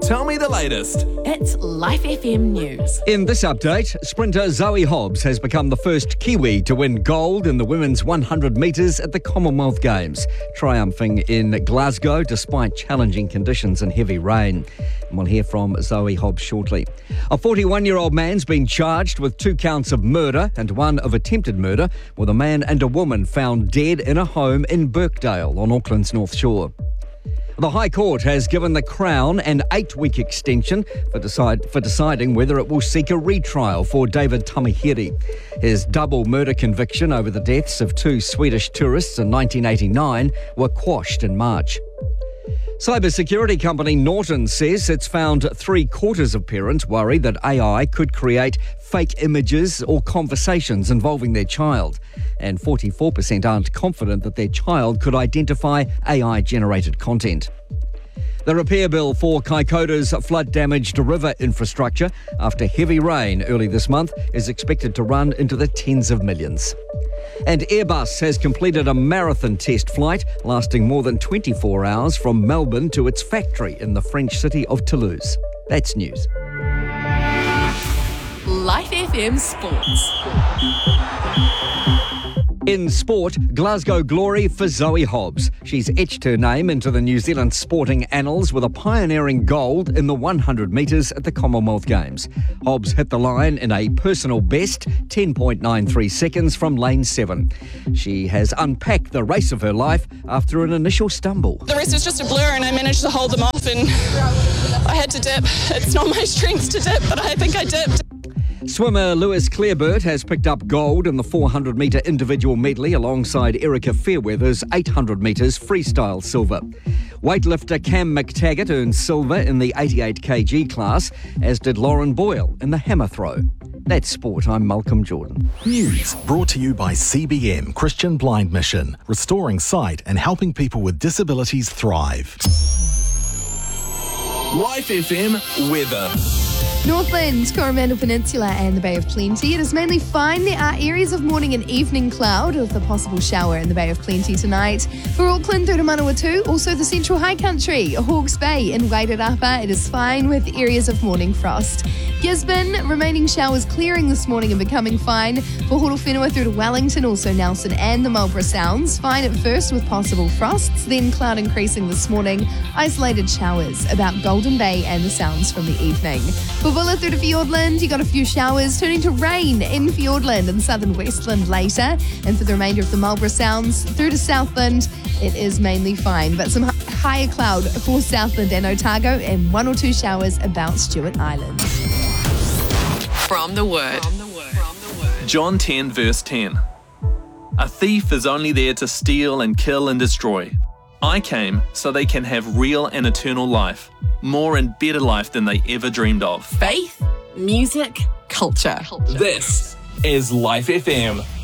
Tell me the latest. It's Life FM News. In this update, sprinter Zoe Hobbs has become the first Kiwi to win gold in the women's 100 metres at the Commonwealth Games, triumphing in Glasgow despite challenging conditions and heavy rain. And we'll hear from Zoe Hobbs shortly. A 41-year-old man's been charged with 2 counts of murder and 1 of attempted murder, with a man and a woman found dead in a home in Birkdale on Auckland's North Shore. The High Court has given the Crown an 8-week extension for deciding whether it will seek a retrial for David Tamahiri. His double murder conviction over the deaths of 2 Swedish tourists in 1989 were quashed in March. Cybersecurity company Norton says it's found 3/4 of parents worry that AI could create fake images or conversations involving their child, and 44% aren't confident that their child could identify AI-generated content. The repair bill for Kaikoura's flood-damaged river infrastructure after heavy rain early this month is expected to run into the tens of millions. And Airbus has completed a marathon test flight lasting more than 24 hours from Melbourne to its factory in the French city of Toulouse. That's news. Life FM Sports. In sport, Glasgow glory for Zoe Hobbs. She's etched her name into the New Zealand sporting annals with a pioneering gold in the 100 metres at the Commonwealth Games. Hobbs hit the line in a personal best, 10.93 seconds from lane 7. She has unpacked the race of her life after an initial stumble. The rest was just a blur and I managed to hold them off and I had to dip. It's not my strength to dip, but I think I dipped. Swimmer Lewis Clareburt has picked up gold in the 400-metre individual medley alongside Erica Fairweather's 800 metres freestyle silver. Weightlifter Cam McTaggart earned silver in the 88 kg class, as did Lauren Boyle in the hammer throw. That's sport. I'm Malcolm Jordan. News brought to you by CBM Christian Blind Mission, restoring sight and helping people with disabilities thrive. Life FM weather. Northland, Coromandel Peninsula and the Bay of Plenty. It is mainly fine. There are areas of morning and evening cloud with a possible shower in the Bay of Plenty tonight. For Auckland through to Manawatu, also the Central High Country, Hawke's Bay and Wairarapa, it is fine with areas of morning frost. Gisborne, remaining showers clearing this morning and becoming fine. For Horowhenua through to Wellington, also Nelson and the Marlborough Sounds, fine at first with possible frosts, then cloud increasing this morning. Isolated showers about Golden Bay and the Sounds from the evening. For Bulla through to Fiordland, you got a few showers turning to rain in Fiordland and southern Westland later. And for the remainder of the Marlborough Sounds through to Southland, it is mainly fine, but some higher cloud for Southland and Otago and 1 or 2 showers about Stewart Island. From the Word. John 10 verse 10. A thief is only there to steal and kill and destroy. I came so they can have real and eternal life, more and better life than they ever dreamed of. Faith, music, culture. This is Life FM.